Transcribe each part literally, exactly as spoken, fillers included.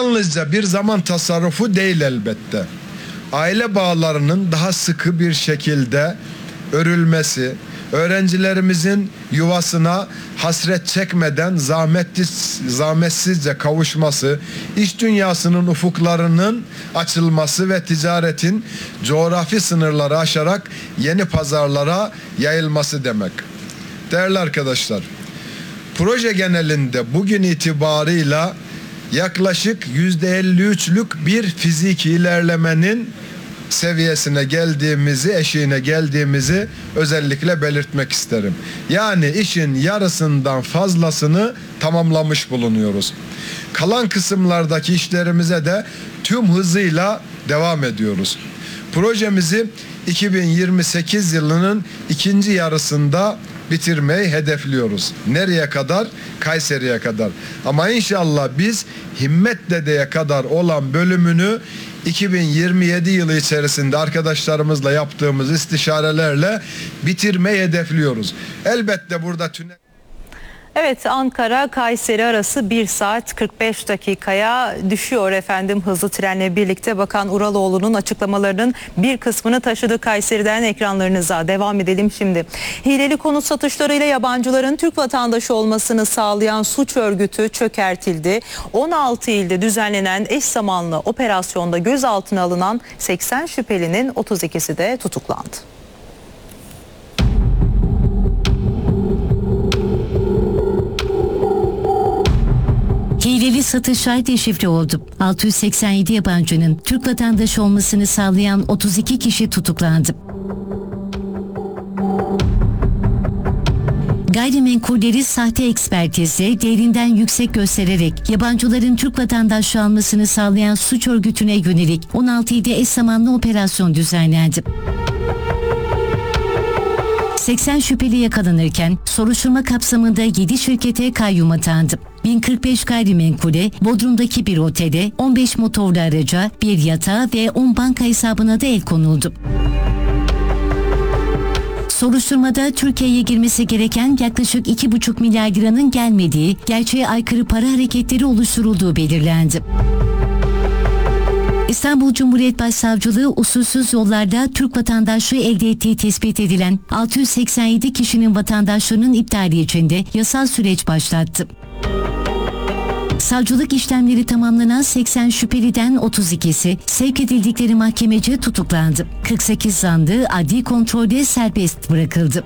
yalnızca bir zaman tasarrufu değil elbette. Aile bağlarının daha sıkı bir şekilde örülmesi, öğrencilerimizin yuvasına hasret çekmeden zahmetsiz, zahmetsizce kavuşması, iş dünyasının ufuklarının açılması ve ticaretin coğrafi sınırları aşarak yeni pazarlara yayılması demek. Değerli arkadaşlar, proje genelinde bugün itibarıyla yaklaşık yüzde elli üçlük bir fiziki ilerlemenin seviyesine geldiğimizi, eşiğine geldiğimizi özellikle belirtmek isterim. Yani işin yarısından fazlasını tamamlamış bulunuyoruz. Kalan kısımlardaki işlerimize de tüm hızıyla devam ediyoruz. Projemizi iki bin yirmi sekiz yılının ikinci yarısında bitirmeyi hedefliyoruz. Nereye kadar? Kayseri'ye kadar. Ama inşallah biz Himmetdede'ye kadar olan bölümünü iki bin yirmi yedi yılı içerisinde arkadaşlarımızla yaptığımız istişarelerle bitirmeyi hedefliyoruz. Elbette burada tünel... Evet, Ankara-Kayseri arası bir saat kırk beş dakikaya düşüyor efendim. Hızlı trenle birlikte Bakan Uraloğlu'nun açıklamalarının bir kısmını taşıdı Kayseri'den ekranlarınıza. Devam edelim şimdi. Hileli konut satışlarıyla yabancıların Türk vatandaşı olmasını sağlayan suç örgütü çökertildi. on altı ilde düzenlenen eş zamanlı operasyonda gözaltına alınan seksen şüphelinin otuz ikisi de tutuklandı. Hileli satışlar deşifre oldu. altı yüz seksen yedi yabancının Türk vatandaşı olmasını sağlayan otuz iki kişi tutuklandı. Gayrimenkulleri sahte ekspertizle değerinden yüksek göstererek yabancıların Türk vatandaşlığı almasını sağlayan suç örgütüne yönelik on altı ilde eş zamanlı operasyon düzenlendi. seksen şüpheli yakalanırken soruşturma kapsamında yedi şirkete kayyum atandı. bin kırk beş gayrimenkule, Bodrum'daki bir otele, on beş motorlu araca, bir yatağa ve on banka hesabına da el konuldu. Soruşturmada Türkiye'ye girmesi gereken yaklaşık iki buçuk milyar liranın gelmediği, gerçeğe aykırı para hareketleri oluşturulduğu belirlendi. İstanbul Cumhuriyet Başsavcılığı usulsüz yollarda Türk vatandaşlığı elde ettiği tespit edilen altı yüz seksen yedi kişinin vatandaşlığının iptali için de yasal süreç başlattı. Savcılık işlemleri tamamlanan seksen şüpheliden otuz ikisi sevk edildikleri mahkemece tutuklandı. kırk sekiz zanlı adli kontrolde serbest bırakıldı.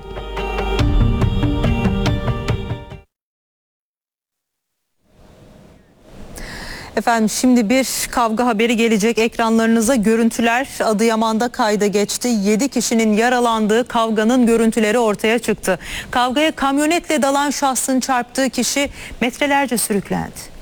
Efendim şimdi bir kavga haberi gelecek ekranlarınıza. Görüntüler Adıyaman'da kayda geçti. yedi kişinin yaralandığı kavganın görüntüleri ortaya çıktı. Kavgaya kamyonetle dalan şahsın çarptığı kişi metrelerce sürüklendi.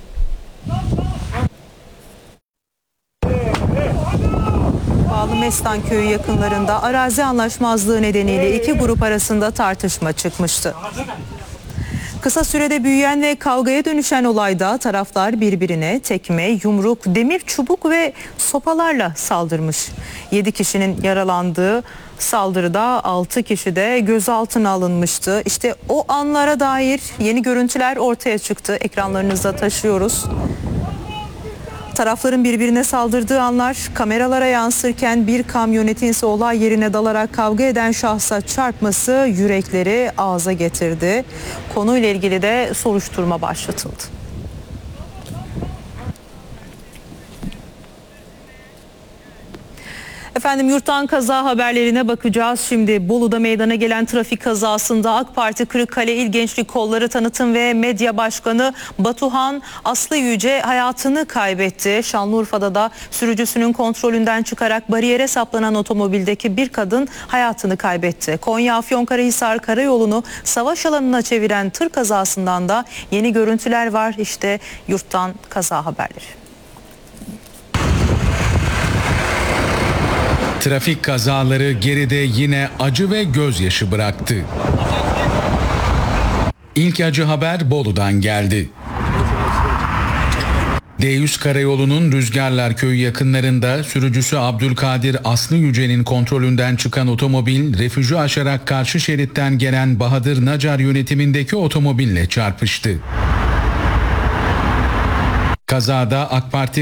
Bağlı Mestan Köyü yakınlarında arazi anlaşmazlığı nedeniyle iki grup arasında tartışma çıkmıştı. Kısa sürede büyüyen ve kavgaya dönüşen olayda taraflar birbirine tekme, yumruk, demir çubuk ve sopalarla saldırmış. yedi kişinin yaralandığı saldırıda altı kişi de gözaltına alınmıştı. İşte o anlara dair yeni görüntüler ortaya çıktı. Ekranlarınızda taşıyoruz. Tarafların birbirine saldırdığı anlar kameralara yansırken bir kamyonetin ise olay yerine dalarak kavga eden şahsa çarpması yürekleri ağza getirdi. Konuyla ilgili de soruşturma başlatıldı. Efendim yurttan kaza haberlerine bakacağız. Şimdi Bolu'da meydana gelen trafik kazasında AK Parti Kırıkkale İl Gençlik Kolları Tanıtım ve Medya Başkanı Batuhan Aslı Yüce hayatını kaybetti. Şanlıurfa'da da sürücüsünün kontrolünden çıkarak bariyere saplanan otomobildeki bir kadın hayatını kaybetti. Konya Afyonkarahisar Karayolu'nu savaş alanına çeviren tır kazasından da yeni görüntüler var. İşte yurttan kaza haberleri. Trafik kazaları geride yine acı ve gözyaşı bıraktı. İlk acı haber Bolu'dan geldi. D yüz Karayolu'nun Rüzgarlar Köyü yakınlarında sürücüsü Abdülkadir Aslı Yüce'nin kontrolünden çıkan otomobil refüjü aşarak karşı şeritten gelen Bahadır Nacar yönetimindeki otomobille çarpıştı. Kazada AK Parti